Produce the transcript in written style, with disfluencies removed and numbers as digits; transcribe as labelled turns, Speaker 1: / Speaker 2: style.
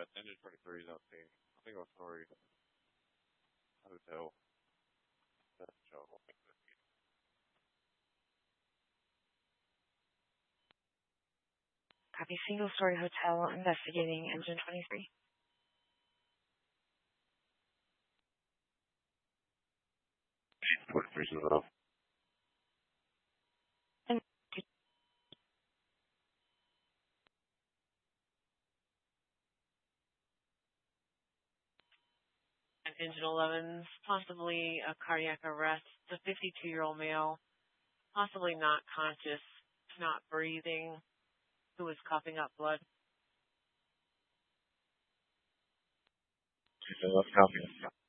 Speaker 1: engine 23 is out there. I think it was Story Hotel. That's job.
Speaker 2: Copy. Single story hotel investigating engine 23. Engine 11's possibly a cardiac arrest. It's a 52-year-old male, possibly not conscious, not breathing, who is coughing up blood.
Speaker 1: Copy.